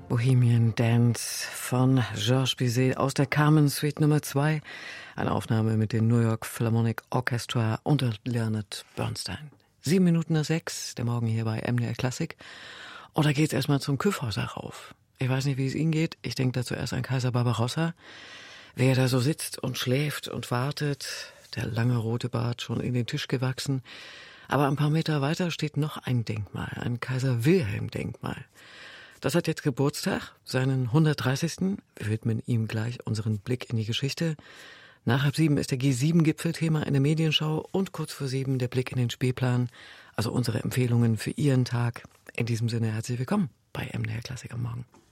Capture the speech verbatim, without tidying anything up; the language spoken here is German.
Bohemian Dance von Georges Bizet aus der Carmen Suite Nummer zwei. Eine Aufnahme mit dem New York Philharmonic Orchestra unter Leonard Bernstein. Sieben Minuten nach sechs, der Morgen hier bei M D R Klassik. Und da geht's erstmal zum Kyffhäuser rauf. Ich weiß nicht, wie es Ihnen geht. Ich denke da zuerst an Kaiser Barbarossa. Wer da so sitzt und schläft und wartet, der lange rote Bart schon in den Tisch gewachsen. Aber ein paar Meter weiter steht noch ein Denkmal, ein Kaiser-Wilhelm-Denkmal. Das hat jetzt Geburtstag, seinen hundertdreißigsten Wir widmen ihm gleich unseren Blick in die Geschichte. Nach halb sieben ist der G sieben Gipfel Thema in der Medienschau und kurz vor sieben der Blick in den Spielplan, also unsere Empfehlungen für Ihren Tag. In diesem Sinne herzlich willkommen bei M D R Klassik am Morgen.